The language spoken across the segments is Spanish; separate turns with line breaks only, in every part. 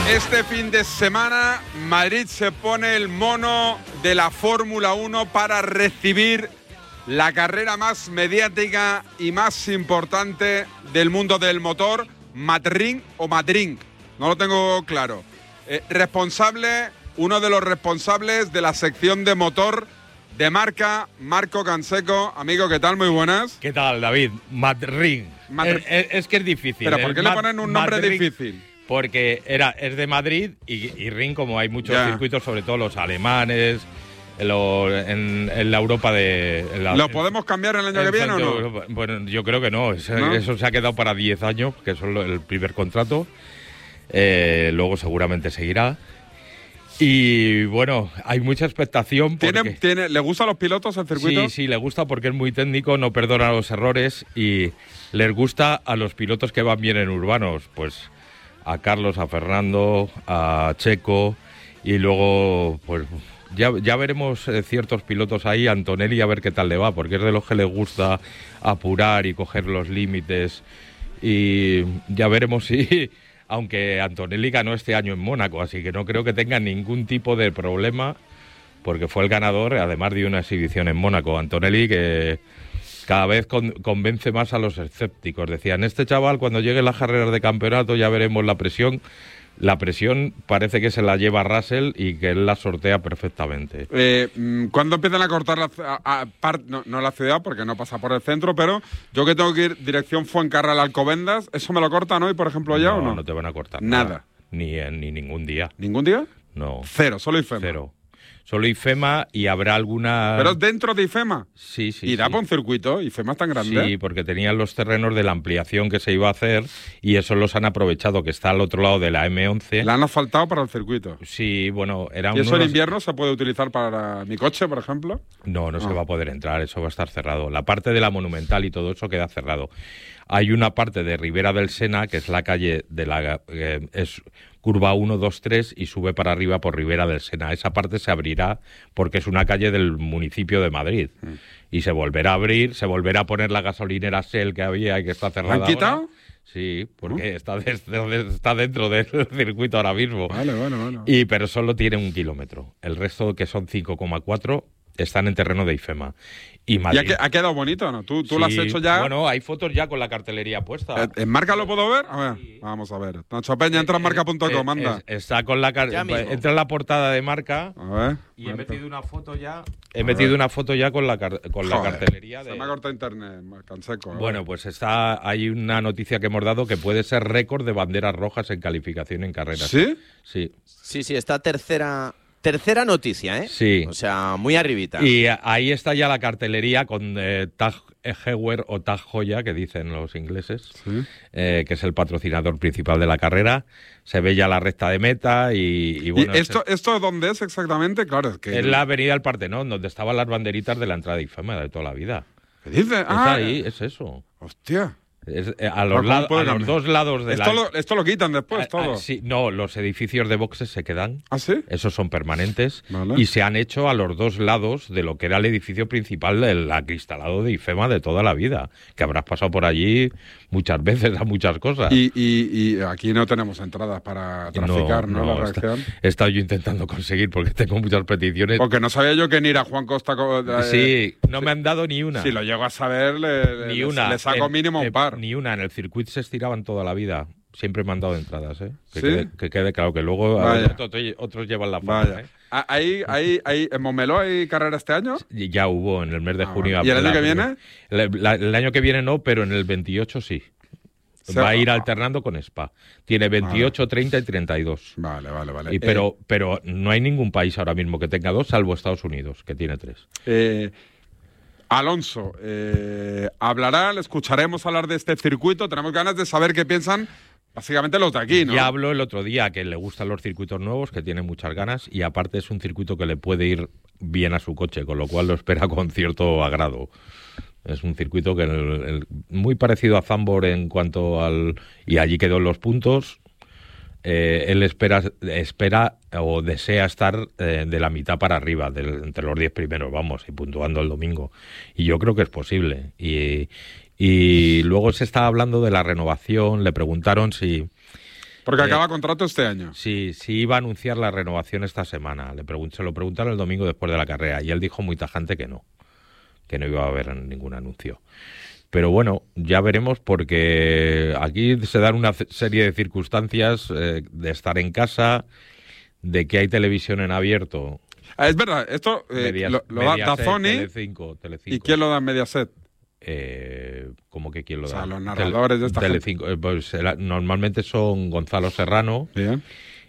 Este fin de semana, Madrid se pone el mono de la Fórmula 1 para recibir la carrera más mediática y más importante del mundo del motor, Madrid o Madrid, no lo tengo claro. Uno de los responsables de la sección de motor de Marca, Marco Canseco. Amigo, ¿qué tal? Muy buenas.
¿Qué tal, David? Madrid. Es que es difícil.
¿Pero por qué le ponen un nombre difícil?
Porque es de Madrid y Ring, como hay muchos circuitos, sobre todo los alemanes, en la Europa de...
¿Lo podemos cambiar el año que viene o no?
Bueno, yo creo que no. Eso se ha quedado para 10 años, que es el primer contrato. Luego seguramente seguirá. Y bueno, hay mucha expectación.
¿Le gusta a los pilotos el circuito?
Sí, le gusta porque es muy técnico, no perdona los errores y les gusta a los pilotos que van bien en urbanos, pues a Carlos, a Fernando, a Checo, y luego pues ya veremos ciertos pilotos ahí, Antonelli, a ver qué tal le va, porque es de los que les gusta apurar y coger los límites, y ya veremos si... Aunque Antonelli ganó este año en Mónaco, así que no creo que tenga ningún tipo de problema, porque fue el ganador, además de una exhibición en Mónaco. Antonelli, que cada vez convence más a los escépticos. Decían, este chaval, cuando llegue las carreras de campeonato ya veremos la presión. La presión parece que se la lleva Russell y que él la sortea perfectamente.
¿Cuándo empiezan a cortar no la ciudad, porque no pasa por el centro, pero yo que tengo que ir dirección Fuencarral, Alcobendas, ¿eso me lo cortan hoy, por ejemplo, ya o no?
No te van a cortar
nada.
Ni ningún día.
¿Ningún día?
No.
Cero, solo IFEMA.
Cero. Solo IFEMA, y habrá alguna...
¿Pero dentro de IFEMA?
Sí.
¿Y da por un circuito? ¿IFEMA es tan grande?
Sí, porque tenían los terrenos de la ampliación que se iba a hacer y eso los han aprovechado, que está al otro lado de la M11.
¿La han asfaltado para el circuito?
Sí, bueno,
¿Y eso en invierno se puede utilizar para mi coche, por ejemplo?
No se va a poder entrar, eso va a estar cerrado. La parte de la Monumental y todo eso queda cerrado. Hay una parte de Ribera del Sena, que es la calle de la... es curva 1, 2, 3 y sube para arriba por Ribera del Sena. Esa parte se abrirá porque es una calle del municipio de Madrid. Y se volverá a abrir, se volverá a poner la gasolinera Shell que había y que está cerrada.
¿Han quitado?
Ahora. Sí, porque está dentro del circuito ahora mismo.
Vale.
Pero solo tiene 1 kilómetro. El resto, que son 5,4, están en terreno de IFEMA. Y Madrid...
¿Y ha quedado bonito, no? ¿Tú lo has hecho ya?
Bueno, hay fotos ya con la cartelería puesta.
¿En Marca lo puedo ver? A ver, sí. Vamos a ver. Nacho Peña, entra en marca.com, anda.
Está con la entra en la portada de Marca.
A ver.
Y he metido una foto ya. Con la cartelería de...
Se me ha cortado internet, Canseco.
Bueno, pues hay una noticia que hemos dado que puede ser récord de banderas rojas en calificación en carreras.
¿Sí?
Sí.
Sí, está tercera noticia, ¿eh?
Sí.
O sea, muy arribita.
Y ahí está ya la cartelería con Tag Heuer o Tag Heuer, que dicen los ingleses,
¿sí?
Que es el patrocinador principal de la carrera. Se ve ya la recta de meta y bueno...
¿Y esto dónde es exactamente? Claro, es que...
Es la avenida del Partenón, donde estaban las banderitas de la entrada de IFEMA de toda la vida.
¿Qué dices?
Ahí, es eso.
Hostia.
A los dos lados de
Esto lo quitan después, todo.
Sí, no, los edificios de boxes se quedan.
¿Ah, sí?
Esos son permanentes.
Vale.
Y se han hecho a los dos lados de lo que era el edificio principal del acristalado de IFEMA de toda la vida. Que habrás pasado por allí muchas veces a muchas cosas.
Y aquí no tenemos entradas para traficar, ¿no? La reacción.
He estado yo intentando conseguir porque tengo muchas peticiones.
Porque no sabía yo que ni ir a Juan Costa...
Sí, no me han dado ni una.
Si lo llego a saber, le saco mínimo un par.
Ni una. En el circuito se estiraban toda la vida. Siempre me han dado entradas, ¿eh?
¿Sí?
Que quede claro que luego otros llevan la fama, ¿eh?
¿En Montmeló hay carrera este año?
Ya hubo en el mes de junio.
¿Y el año que viene?
El año que viene no, pero en el 28 sí. Va a ir alternando con Spa. Tiene 28, 30 y 32.
Vale.
Pero no hay ningún país ahora mismo que tenga 2, salvo Estados Unidos, que tiene 3.
Alonso, hablará, le escucharemos hablar de este circuito. Tenemos ganas de saber qué piensan básicamente los de aquí, ¿no?
Ya habló el otro día que le gustan los circuitos nuevos, que tiene muchas ganas, y aparte es un circuito que le puede ir bien a su coche, con lo cual lo espera con cierto agrado. Es un circuito que muy parecido a Zandvoort en cuanto al... Y allí quedó en los puntos. Él espera o desea estar de la mitad para arriba, entre los 10 primeros, vamos, y puntuando el domingo. Y yo creo que es posible. Y luego se estaba hablando de la renovación, le preguntaron si
Porque acaba contrato este año.
Sí, iba a anunciar la renovación esta semana. Se lo preguntaron el domingo después de la carrera y él dijo muy tajante que no iba a haber ningún anuncio. Pero bueno, ya veremos porque aquí se dan una serie de circunstancias de estar en casa, de que hay televisión en abierto.
Es verdad, esto lo da DAZN.
Telecinco.
¿Y quién lo da en Mediaset?
¿Cómo que quién lo da?
O sea, los narradores de esta
Telecinco. Pues, normalmente son Gonzalo Serrano.
Bien.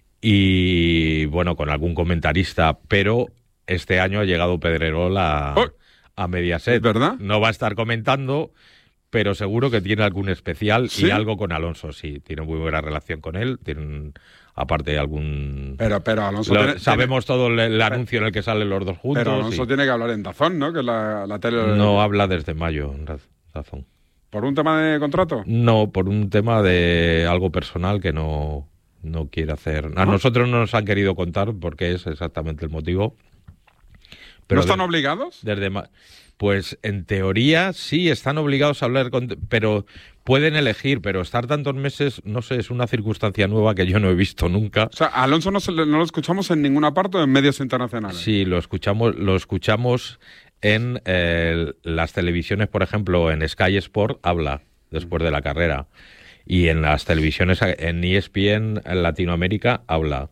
Y bueno, con algún comentarista, pero este año ha llegado Pedrerol a Mediaset.
¿Es verdad?
No va a estar comentando, pero seguro que tiene algún especial.
¿Sí?
Y algo con Alonso, sí. Tiene muy buena relación con él. Tienen, aparte, algún...
Pero Alonso
sabemos todo el anuncio en el que salen los dos juntos.
Pero Alonso tiene que hablar en DAZN, ¿no? Que es la tele...
No habla desde mayo en DAZN.
¿Por un tema de contrato?
No, por un tema de algo personal que no quiere hacer. A nosotros no nos han querido contar porque es exactamente el motivo. Pero
¿No están obligados?
Pues en teoría sí, están obligados a hablar, pero pueden elegir, pero estar tantos meses, no sé, es una circunstancia nueva que yo no he visto nunca.
O sea, Alonso no lo escuchamos en ninguna parte o en medios internacionales.
Sí, lo escuchamos en las televisiones, por ejemplo, en Sky Sport habla después de la carrera. Y en las televisiones, en ESPN, en Latinoamérica, habla.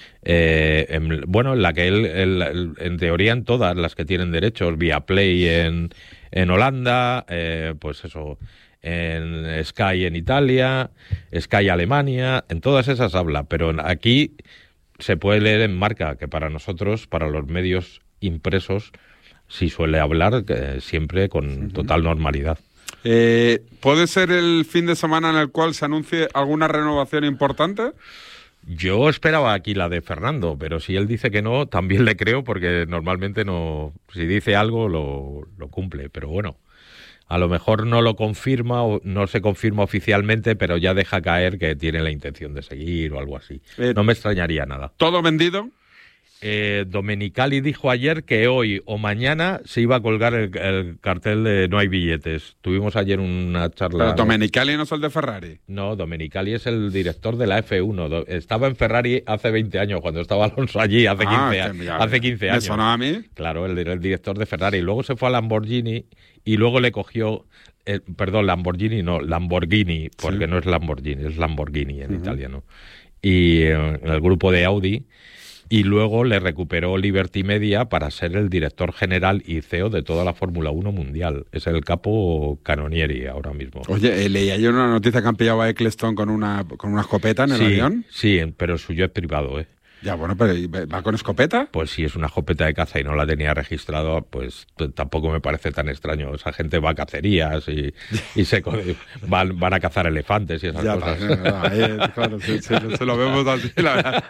En la que él en teoría en todas las que tienen derechos, Viaplay en Holanda, pues eso, en Sky en Italia, Sky Alemania, en todas esas habla, pero aquí se puede leer en Marca, que para nosotros, para los medios impresos, sí suele hablar siempre con total normalidad.
¿Puede ser el fin de semana en el cual se anuncie alguna renovación importante?
Yo esperaba aquí la de Fernando, pero si él dice que no, también le creo porque normalmente no, si dice algo lo cumple, pero bueno, a lo mejor no lo confirma o no se confirma oficialmente, pero ya deja caer que tiene la intención de seguir o algo así. No me extrañaría nada.
¿Todo vendido?
Domenicali dijo ayer que hoy o mañana se iba a colgar el cartel de no hay billetes. Tuvimos ayer una charla...
¿Pero Domenicali no es el de Ferrari?
No, Domenicali es el director de la F1. Estaba en Ferrari hace 20 años, cuando estaba Alonso allí, hace 15 años.
¿Me sonaba a mí?
Claro, el director de Ferrari. Luego se fue a Lamborghini y luego le cogió... Lamborghini, porque no es Lamborghini, es Lamborghini en italiano. Y en el grupo de Audi... Y luego le recuperó Liberty Media para ser el director general y CEO de toda la Fórmula 1 mundial. Es el capo Canonieri ahora mismo.
Oye, leí ayer una noticia que han pillado a Eccleston con una escopeta en el avión.
Sí, pero suyo es privado, ¿eh?
Ya, bueno, pero ¿va con escopeta?
Pues si es una escopeta de caza y no la tenía registrada, pues tampoco me parece tan extraño. Esa gente va a cacerías y van a cazar elefantes y esas cosas.
Claro, se lo vemos así, la verdad.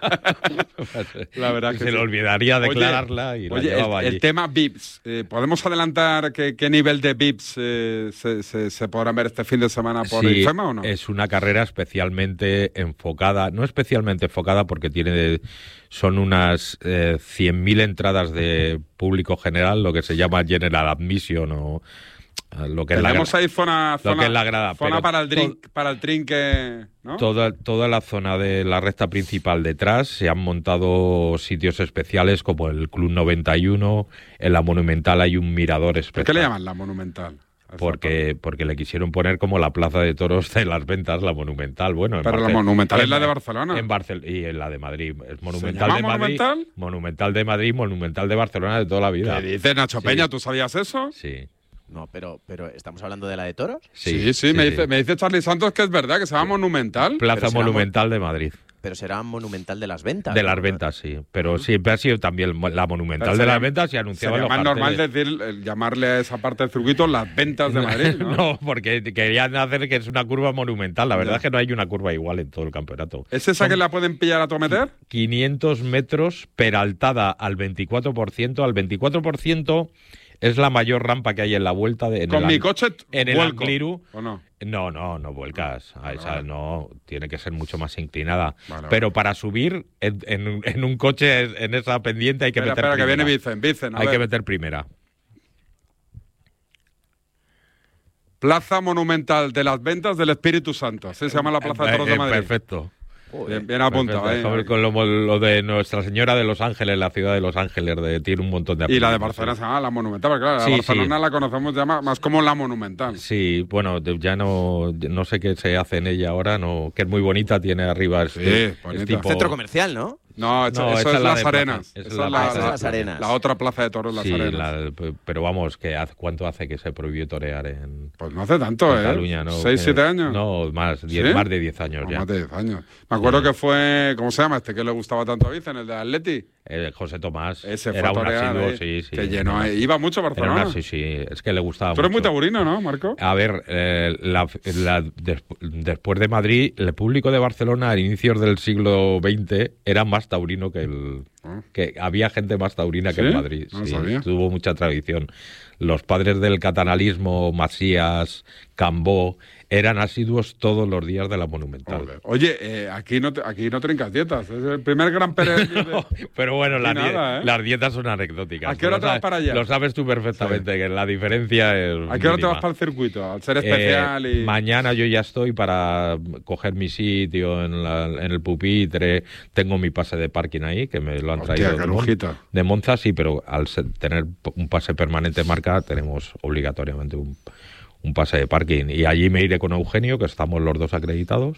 La verdad que
se le olvidaría declararla y la llevaba allí.
El tema VIPs. ¿Podemos adelantar qué nivel de VIPs se podrán ver este fin de semana por IFEMA o no?
Es una carrera especialmente enfocada, no especialmente enfocada porque son unas 100.000 entradas de público general, lo que se llama General Admission o lo que
tenemos ahí zona
grada,
para el trinque, ¿no?
Toda la zona de la recta principal detrás se han montado sitios especiales como el Club 91, en la Monumental hay un mirador especial.
¿Por qué le llaman la Monumental?
Porque le quisieron poner como la plaza de toros de las ventas, la Monumental. Bueno,
pero la Monumental es la de Barcelona.
Y en la de Madrid. Es
Monumental de Madrid.
Monumental de Madrid, Monumental de Barcelona de toda la vida.
¿Qué dices, Nacho Peña? ¿Tú sabías eso?
Sí.
No, pero ¿estamos hablando de la de toros?
Sí, me dice Charlie Santos que es verdad, que se llama Monumental.
Plaza Monumental de Madrid.
Pero será Monumental de las Ventas.
De las Ventas, sí. Pero siempre ha sido también la Monumental de las Ventas y anunciaba los carteles.
Sería más normal llamarle a esa parte del circuito las Ventas de Madrid, ¿no?
No, porque querían hacer que es una curva monumental. La verdad es que no hay una curva igual en todo el campeonato.
¿Es esa que la pueden pillar a tometer?
500 metros peraltada al 24%. Al 24% es la mayor rampa que hay en la vuelta.
¿Con mi coche
en el Angliru?
¿O no?
No vuelcas. Esa no, tiene que ser mucho más inclinada.
Vale,
pero para subir en un coche en esa pendiente hay que meter primera.
Que viene Vicen.
Hay que meter primera.
Plaza Monumental de las Ventas del Espíritu Santo. Así se llama la Plaza de Toros de Madrid.
Perfecto.
Bien apuntado.
Con lo de Nuestra Señora de Los Ángeles, la ciudad de Los Ángeles, tiene un montón de
apellidos. Y la de Barcelona se llama la Monumental, porque claro, la Barcelona la conocemos ya más como la Monumental.
Sí, bueno, ya no sé qué se hace en ella ahora, que es muy bonita, tiene arriba
tipo... Centro comercial, ¿no?
No, eso es Las Arenas.
Esa es Las Arenas.
La otra plaza de toros, Las Arenas.
Pero vamos, ¿cuánto hace que se prohibió torear en
Pues no hace tanto,
Cataluña, ¿no?
6, 7 años.
No, más de 10 años ya.
Más de 10 años. Me acuerdo que fue, ¿cómo se llama? Que le gustaba tanto a Vicen, el de Atleti.
José Tomás.
Ese fue
era
a torear,
un asiduo, sí.
Que llenó, iba mucho a Barcelona.
Sí, es que le gustaba mucho.
Tú eres muy taurino, ¿no, Marco?
A ver, después de Madrid, el público de Barcelona a inicios del siglo XX era más taurino que había gente más taurina que en Madrid.
No sabía.
Tuvo mucha tradición. Los padres del catalanismo, Masías, Cambó, eran asiduos todos los días de la Monumental.
Oye, aquí no trincas dietas. Es el primer gran peregrino.
No, pero bueno, las dietas son anecdóticas.
¿A qué hora te vas para allá?
Lo sabes tú perfectamente, que la diferencia es
¿A qué hora te vas para el circuito? Al ser especial y...
Mañana yo ya estoy para coger mi sitio en el pupitre. Tengo mi pase de parking ahí, que me lo han traído de Monza, sí, pero al tener un pase permanente marca, tenemos obligatoriamente un pase de parking. Y allí me iré con Eugenio, que estamos los dos acreditados,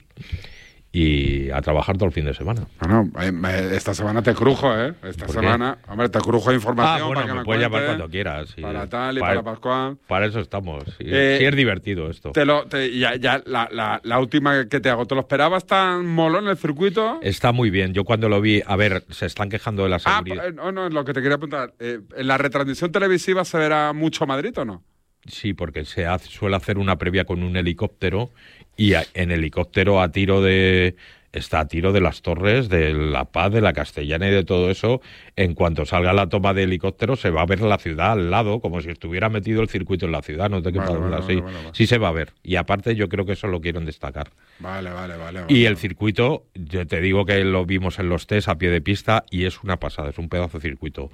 y a trabajar todo el fin de semana.
Bueno, esta semana te crujo, ¿eh? Esta semana, hombre, te crujo información para que me
puedes llamar cuando quieras. Sí.
Para tal y para Pascual.
Para eso estamos. Sí, es divertido esto.
La última que te hago, ¿te lo esperabas tan molón en el circuito?
Está muy bien. Yo cuando lo vi, a ver, se están quejando de la seguridad.
No, lo que te quería preguntar. ¿En la retransmisión televisiva se verá mucho Madrid o no?
Sí, porque suele hacer una previa con un helicóptero y en helicóptero está a tiro de las torres, de La Paz, de la Castellana y de todo eso. En cuanto salga la toma de helicóptero se va a ver la ciudad al lado, como si estuviera metido el circuito en la ciudad, no te quepas duda. Sí se va a ver. Y aparte yo creo que eso lo quieren destacar.
Vale.
Y el circuito, yo te digo que lo vimos en los test a pie de pista y es una pasada, es un pedazo de circuito.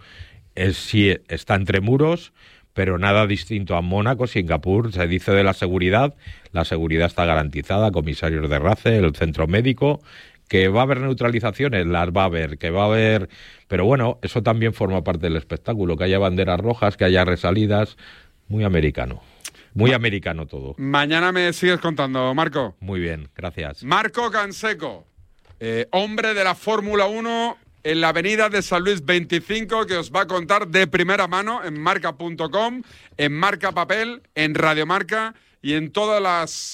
Está entre muros, pero nada distinto a Mónaco, Singapur. Se dice de la seguridad está garantizada, comisarios de RACE, el centro médico, que va a haber neutralizaciones, las va a haber, que va a haber... Pero bueno, eso también forma parte del espectáculo, que haya banderas rojas, que haya resalidas, muy americano todo.
Mañana me sigues contando, Marco.
Muy bien, gracias.
Marco Canseco, hombre de la Fórmula 1... en la avenida de San Luis 25, que os va a contar de primera mano en marca.com, en Marca Papel, en Radio Marca y en todas las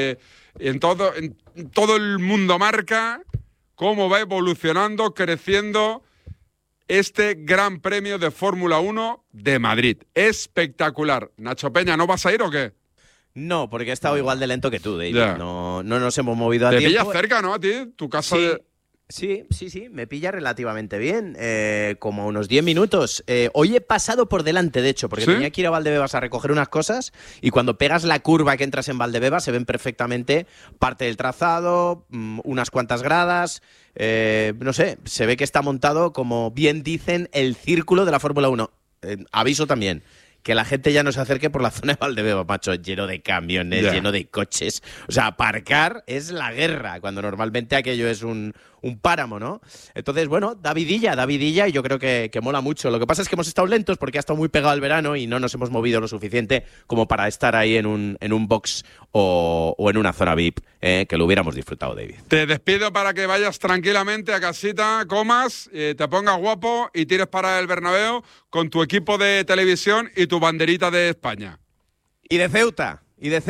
en todo el mundo marca, cómo va evolucionando, creciendo este Gran Premio de Fórmula 1 de Madrid. Espectacular. Nacho Peña, ¿no vas a ir o qué?
No, porque he estado igual de lento que tú, David. No nos hemos movido a tiempo.
Te pillas cerca, ¿no? A ti, tu casa de...
Sí, me pilla relativamente bien, como unos 10 minutos. Hoy he pasado por delante, de hecho, porque tenía que ir a Valdebebas a recoger unas cosas y cuando pegas la curva que entras en Valdebebas se ven perfectamente parte del trazado, unas cuantas gradas, no sé, se ve que está montado, como bien dicen, el círculo de la Fórmula 1. Aviso también, que la gente ya no se acerque por la zona de Valdebebas, macho, lleno de camiones, lleno de coches. O sea, aparcar es la guerra, cuando normalmente aquello es un páramo, ¿no? Entonces, bueno, Davidilla, y yo creo que mola mucho. Lo que pasa es que hemos estado lentos porque ha estado muy pegado el verano y no nos hemos movido lo suficiente como para estar ahí en un box o en una zona VIP, que lo hubiéramos disfrutado, David.
Te despido para que vayas tranquilamente a casita, comas, te pongas guapo y tires para el Bernabéu con tu equipo de televisión y tu banderita de España.
Y de Ceuta.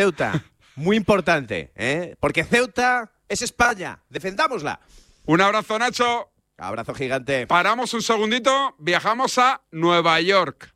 Muy importante, porque Ceuta es España. Defendámosla.
Un abrazo, Nacho.
Abrazo gigante.
Paramos un segundito, viajamos a Nueva York.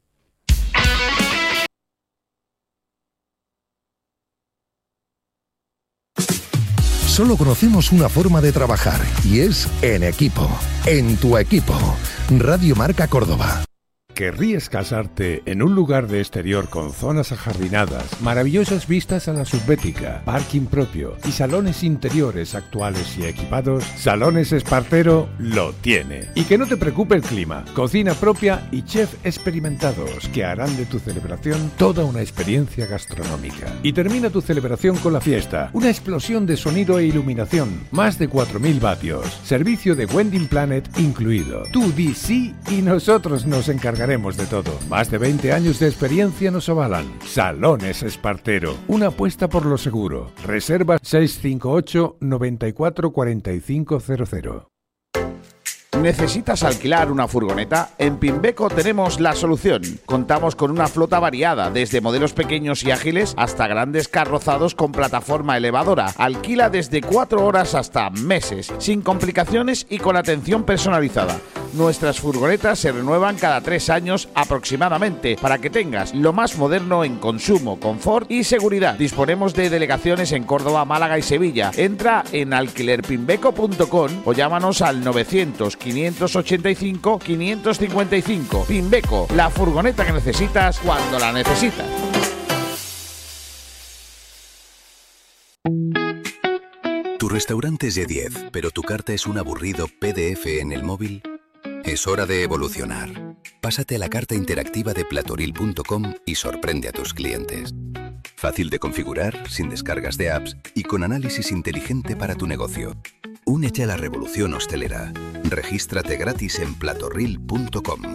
Solo conocemos una forma de trabajar y es en equipo. En tu equipo. Radio Marca Córdoba.
¿Querrías casarte en un lugar de exterior con zonas ajardinadas, maravillosas vistas a la subbética, parking propio y salones interiores actuales y equipados? Salones Espartero lo tiene. Y que no te preocupe el clima, cocina propia y chef experimentados que harán de tu celebración toda una experiencia gastronómica. Y termina tu celebración con la fiesta, una explosión de sonido e iluminación, más de 4.000 vatios, servicio de Wedding Planet incluido. Tú di sí y nosotros nos encargaremos de todo. Más de 20 años de experiencia nos avalan. Salones Espartero, una apuesta por lo seguro. Reserva 658 94 4500.
¿Necesitas alquilar una furgoneta? En Pinbeco tenemos la solución. Contamos con una flota variada, desde modelos pequeños y ágiles hasta grandes carrozados con plataforma elevadora. Alquila desde 4 horas hasta meses, sin complicaciones y con atención personalizada. Nuestras furgonetas se renuevan cada 3 años aproximadamente, para que tengas lo más moderno en consumo, confort y seguridad. Disponemos de delegaciones en Córdoba, Málaga y Sevilla. Entra en alquilerpinbeco.com o llámanos al 900 585 555. Pinbeco, la furgoneta que necesitas cuando la necesitas.
Tu restaurante es de 10, pero tu carta es un aburrido PDF en el móvil. Es hora de evolucionar. Pásate a la carta interactiva de platoril.com y sorprende a tus clientes. Fácil de configurar, sin descargas de apps y con análisis inteligente para tu negocio. Únete a la revolución hostelera. Regístrate gratis en platoril.com.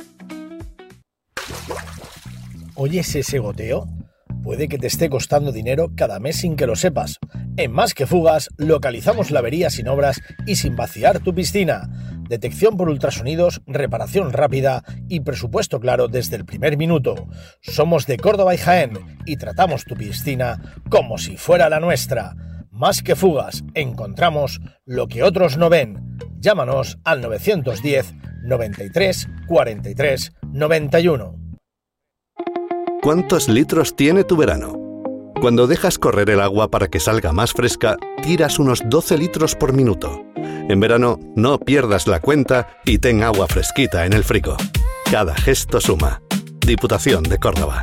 ¿Oyes ese goteo? Puede que te esté costando dinero cada mes sin que lo sepas. En Más que Fugas localizamos la avería sin obras y sin vaciar tu piscina. Detección por ultrasonidos, reparación rápida y presupuesto claro desde el primer minuto. Somos de Córdoba y Jaén y tratamos tu piscina como si fuera la nuestra. Más que Fugas, encontramos lo que otros no ven. Llámanos al 910 93 43 91.
¿Cuántos litros tiene tu verano? Cuando dejas correr el agua para que salga más fresca, tiras unos 12 litros por minuto. En verano, no pierdas la cuenta y ten agua fresquita en el frigo. Cada gesto suma. Diputación de Córdoba.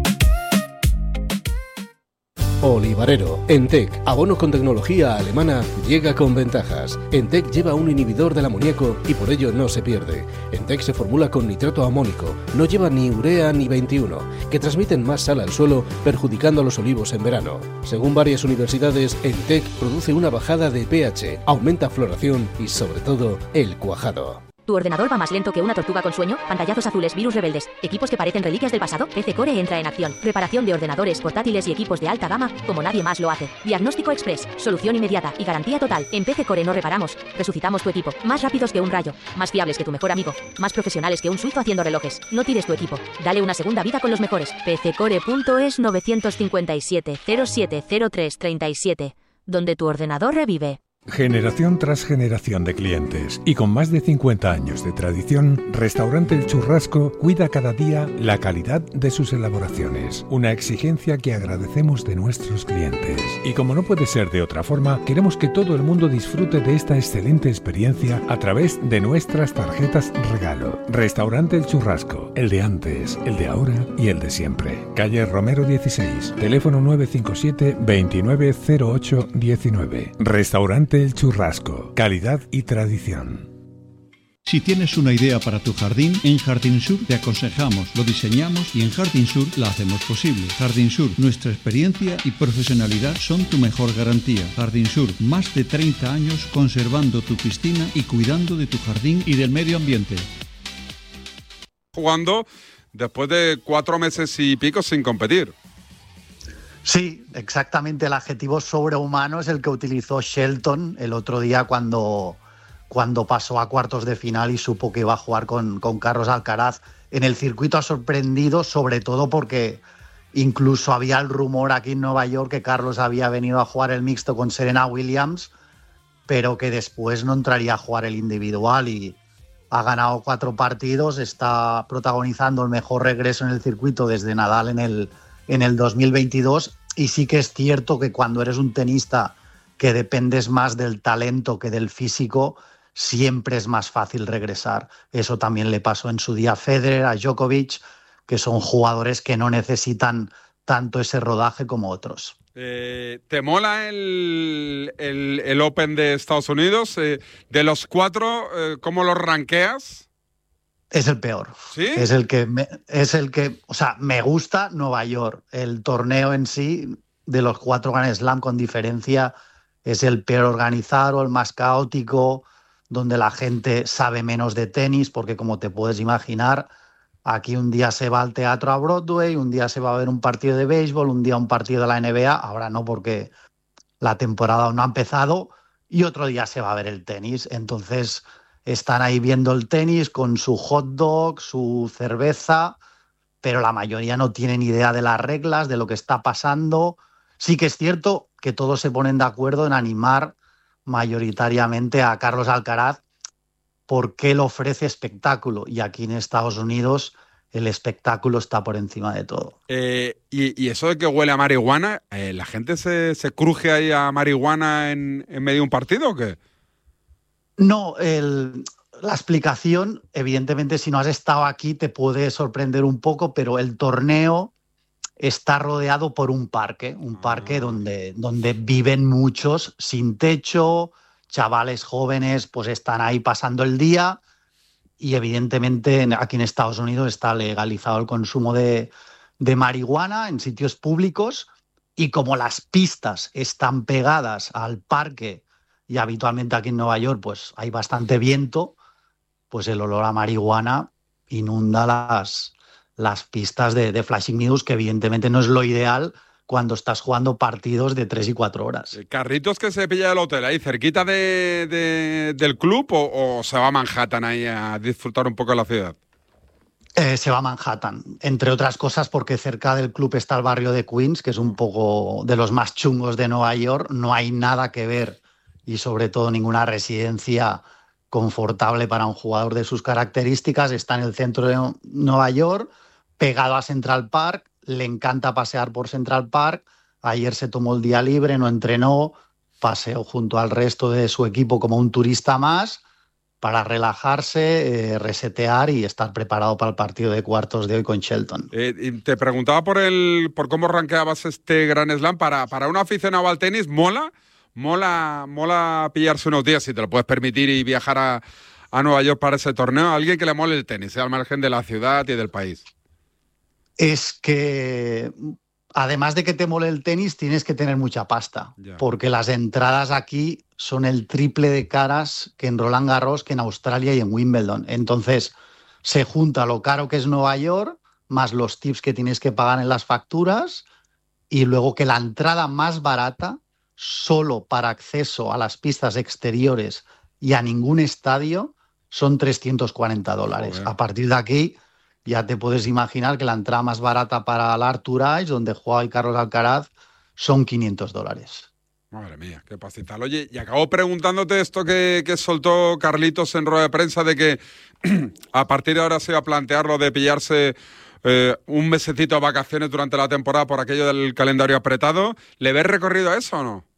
Olivarero. Entec, abono con tecnología alemana, llega con ventajas. Entec lleva un inhibidor del amoníaco y por ello no se pierde. Entec se formula con nitrato amónico, no lleva ni urea ni 21, que transmiten más sal al suelo, perjudicando a los olivos en verano. Según varias universidades, Entec produce una bajada de pH, aumenta floración y sobre todo el cuajado.
¿Tu ordenador va más lento que una tortuga con sueño? Pantallazos azules, virus rebeldes, equipos que parecen reliquias del pasado. PC Core entra en acción. Reparación de ordenadores, portátiles y equipos de alta gama como nadie más lo hace. Diagnóstico express, solución inmediata y garantía total. En PC Core no reparamos, resucitamos tu equipo. Más rápidos que un rayo, más fiables que tu mejor amigo, más profesionales que un suizo haciendo relojes. No tires tu equipo, dale una segunda vida con los mejores. pccore.es 957 0703 37, donde tu ordenador revive.
Generación tras generación de clientes y con más de 50 años de tradición, Restaurante El Churrasco cuida cada día la calidad de sus elaboraciones, una exigencia que agradecemos de nuestros clientes. Y como no puede ser de otra forma, queremos que todo el mundo disfrute de esta excelente experiencia a través de nuestras tarjetas regalo. Restaurante El Churrasco, el de antes, el de ahora y el de siempre. Calle Romero 16, teléfono 957 2908 19. Restaurante El Churrasco, calidad y tradición.
Si tienes una idea para tu jardín, en Jardín Sur te aconsejamos, lo diseñamos y en Jardín Sur la hacemos posible. Jardín Sur, nuestra experiencia y profesionalidad son tu mejor garantía. Jardín Sur, más de 30 años conservando tu piscina y cuidando de tu jardín y del medio ambiente.
Jugando después de 4 meses y pico sin competir.
Sí, exactamente el adjetivo sobrehumano es el que utilizó Shelton el otro día cuando pasó a cuartos de final y supo que iba a jugar con Carlos Alcaraz. En el circuito ha sorprendido, sobre todo porque incluso había el rumor aquí en Nueva York que Carlos había venido a jugar el mixto con Serena Williams, pero que después no entraría a jugar el individual, y ha ganado 4 partidos, está protagonizando el mejor regreso en el circuito desde Nadal en el 2022, y sí que es cierto que cuando eres un tenista que dependes más del talento que del físico, siempre es más fácil regresar. Eso también le pasó en su día a Federer, a Djokovic, que son jugadores que no necesitan tanto ese rodaje como otros.
¿Te mola el Open de Estados Unidos? De los 4, ¿cómo los rankeas?
Es el peor.
¿Sí?
Es el que, o sea, me gusta Nueva York. El torneo en sí, de los 4 Grand Slam con diferencia, es el peor organizado, el más caótico, donde la gente sabe menos de tenis, porque como te puedes imaginar, aquí un día se va al teatro a Broadway, un día se va a ver un partido de béisbol, un día un partido de la NBA, ahora no porque la temporada aún no ha empezado, y otro día se va a ver el tenis. Entonces están ahí viendo el tenis con su hot dog, su cerveza, pero la mayoría no tienen idea de las reglas, de lo que está pasando. Sí que es cierto que todos se ponen de acuerdo en animar mayoritariamente a Carlos Alcaraz porque él ofrece espectáculo, y aquí en Estados Unidos el espectáculo está por encima de todo.
¿Y eso de que huele a marihuana, la gente se cruje ahí a marihuana en medio de un partido o qué?
No, la explicación, evidentemente, si no has estado aquí te puede sorprender un poco, pero el torneo está rodeado por un parque donde viven muchos sin techo, chavales jóvenes pues están ahí pasando el día, y evidentemente aquí en Estados Unidos está legalizado el consumo de marihuana en sitios públicos, y como las pistas están pegadas al parque y habitualmente aquí en Nueva York pues hay bastante viento, pues el olor a marihuana inunda las pistas de Flushing Meadows, que evidentemente no es lo ideal cuando estás jugando partidos de 3 y 4 horas.
¿Carritos que se pilla del hotel ahí cerquita del club o se va a Manhattan ahí a disfrutar un poco de la ciudad?
Se va a Manhattan, entre otras cosas porque cerca del club está el barrio de Queens, que es un poco de los más chungos de Nueva York. No hay nada que ver y sobre todo ninguna residencia confortable para un jugador de sus características. Está en el centro de Nueva York, pegado a Central Park. Le encanta pasear por Central Park. Ayer se tomó el día libre, no entrenó, paseó junto al resto de su equipo como un turista más para relajarse, resetear y estar preparado para el partido de cuartos de hoy con Shelton.
Y te preguntaba por cómo rankeabas este Grand Slam. Para un aficionado al tenis, mola pillarse unos días, si te lo puedes permitir, y viajar a Nueva York para ese torneo. Alguien que le mole el tenis, al margen de la ciudad y del país.
Es que, además de que te mole el tenis, tienes que tener mucha pasta, porque las entradas aquí son el triple de caras que en Roland Garros, que en Australia y en Wimbledon. Entonces, se junta lo caro que es Nueva York, más los tips que tienes que pagar en las facturas, y luego que la entrada más barata, solo para acceso a las pistas exteriores y a ningún estadio, son $340. Joder. A partir de aquí ya te puedes imaginar que la entrada más barata para el Arthur Ashe, donde juega hoy Carlos Alcaraz, son $500.
Madre mía, qué pastizal. Oye, y acabo preguntándote esto que soltó Carlitos en rueda de prensa, de que a partir de ahora se iba a plantear lo de pillarse un mesecito de vacaciones durante la temporada por aquello del calendario apretado. ¿Le ves recorrido a eso o no?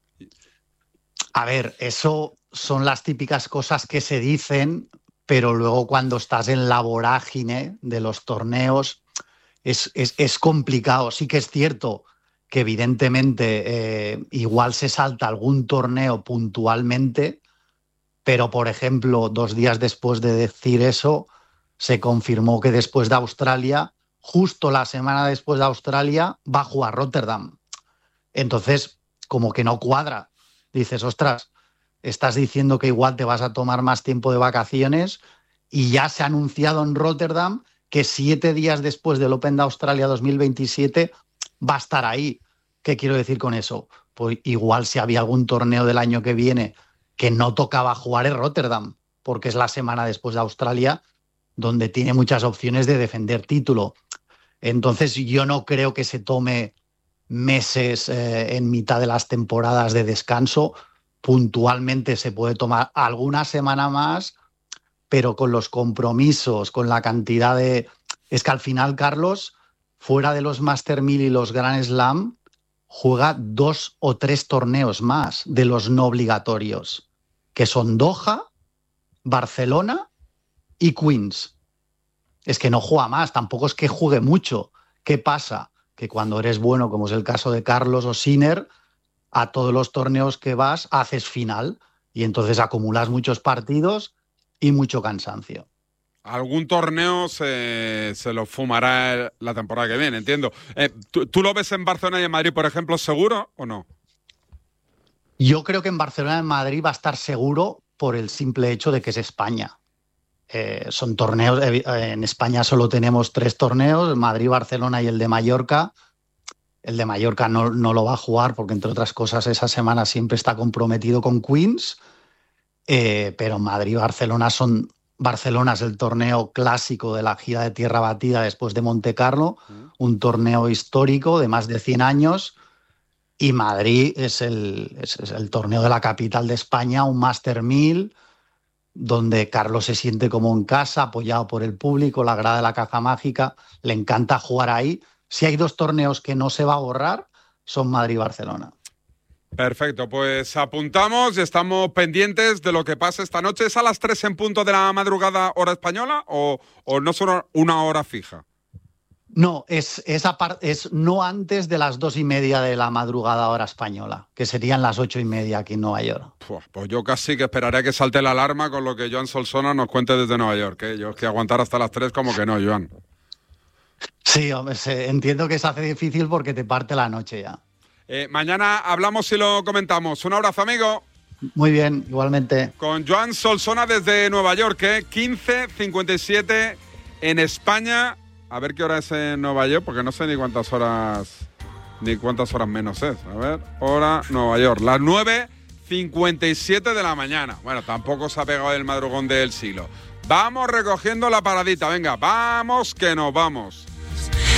A ver, eso son las típicas cosas que se dicen, pero luego cuando estás en la vorágine de los torneos es complicado. Sí que es cierto que evidentemente igual se salta algún torneo puntualmente, pero por ejemplo 2 días después de decir eso se confirmó que después de Australia, justo la semana después de Australia, va a jugar Rotterdam. Entonces como que no cuadra. Dices, ostras, estás diciendo que igual te vas a tomar más tiempo de vacaciones, y ya se ha anunciado en Rotterdam que 7 días después del Open de Australia 2027 va a estar ahí. ¿Qué quiero decir con eso? Pues igual si había algún torneo del año que viene que no tocaba jugar en Rotterdam, porque es la semana después de Australia, donde tiene muchas opciones de defender título. Entonces yo no creo que se tome meses en mitad de las temporadas de descanso. Puntualmente se puede tomar alguna semana más, pero con los compromisos, con la cantidad de... Es que al final, Carlos, fuera de los Master 1000 y los Grand Slam, juega 2 o 3 torneos más de los no obligatorios, que son Doha, Barcelona y Queens. Es que no juega más, tampoco es que juegue mucho. ¿Qué pasa? Que cuando eres bueno, como es el caso de Carlos o Sinner, a todos los torneos que vas haces final y entonces acumulas muchos partidos y mucho cansancio.
Algún torneo se lo fumará la temporada que viene, entiendo. ¿Tú lo ves en Barcelona y en Madrid, por ejemplo, seguro o no?
Yo creo que en Barcelona y en Madrid va a estar seguro por el simple hecho de que es España. Son torneos, en España solo tenemos 3 torneos, Madrid, Barcelona y el de Mallorca. El de Mallorca no lo va a jugar porque, entre otras cosas, esa semana siempre está comprometido con Queens, pero Madrid y Barcelona son... Barcelona es el torneo clásico de la gira de tierra batida después de Monte Carlo, un torneo histórico de más de 100 años, y Madrid es el torneo de la capital de España, un Master 1000, donde Carlos se siente como en casa, apoyado por el público, la grada de la Caja Mágica, le encanta jugar ahí. Si hay 2 torneos que no se va a borrar, son Madrid y Barcelona.
Perfecto, pues apuntamos y estamos pendientes de lo que pase esta noche. ¿Es a las 3 en punto de la madrugada hora española o no son una hora fija?
No, es no antes de las 2:30 de la madrugada hora española, que serían las 8:30 aquí en Nueva York.
Pues yo casi que esperaré a que salte la alarma con lo que Joan Solsona nos cuente desde Nueva York. Yo es que aguantar hasta las 3 como que no, Joan.
Sí, hombre, entiendo que se hace difícil porque te parte la noche ya.
Mañana hablamos y lo comentamos. Un abrazo, amigo.
Muy bien, igualmente.
Con Joan Solsona desde Nueva York, 15:57 en España. A ver qué hora es en Nueva York, porque no sé ni cuántas horas menos es. A ver, hora Nueva York, las 9:57 de la mañana. Bueno, tampoco se ha pegado el madrugón del siglo. Vamos recogiendo la paradita, venga, vamos que nos vamos.